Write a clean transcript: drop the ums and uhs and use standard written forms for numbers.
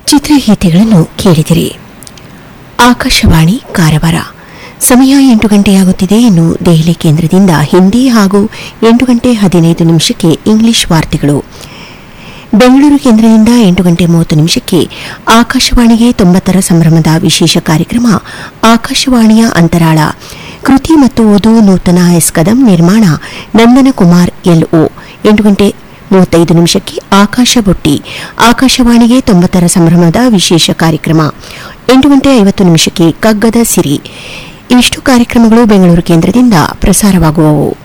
ಚಿತ್ರಗೀತೆಗಳನ್ನು ಕೇಳಿದಿರಿ. ಆಕಾಶವಾಣಿ ಕಾರವಾರ. ಸಮಯ 8 ಗಂಟೆಯಾಗುತ್ತಿದೆ. ಇನ್ನು ದೆಹಲಿ ಕೇಂದ್ರದಿಂದ ಹಿಂದಿ ಹಾಗೂ 8 ಗಂಟೆ 15 ನಿಮಿಷಕ್ಕೆ ಇಂಗ್ಲಿಷ್ ವಾರ್ತೆಗಳು. ಬೆಂಗಳೂರು ಕೇಂದ್ರದಿಂದ 8 ಗಂಟೆ 30 ನಿಮಿಷಕ್ಕೆ ಆಕಾಶವಾಣಿಗೆ 90ರ ಸಂಭ್ರಮದ ವಿಶೇಷ ಕಾರ್ಯಕ್ರಮ ಆಕಾಶವಾಣಿಯ ಅಂತರಾಳ. ಕೃತಿ ಮತ್ತು ಓದು ನೂತನ ಎಸ್ ಕದಂ, ನಿರ್ಮಾಣ ನಂದನ ಕುಮಾರ್ ಎಲ್ಒ. 8 ಗಂಟೆ 35 ನಿಮಿಷಕ್ಕೆ ಆಕಾಶ ಬುಟ್ಟಿ, ಆಕಾಶವಾಣಿಗೆ 90ರ ಸಂಭ್ರಮದ ವಿಶೇಷ ಕಾರ್ಯಕ್ರಮ. 8 ಗಂಟೆ 50 ನಿಮಿಷಕ್ಕೆ ಕಗ್ಗದ ಸಿರಿ. ಇವಿಷ್ಟು ಕಾರ್ಯಕ್ರಮಗಳು ಬೆಂಗಳೂರು ಕೇಂದ್ರದಿಂದ ಪ್ರಸಾರವಾಗುವವು.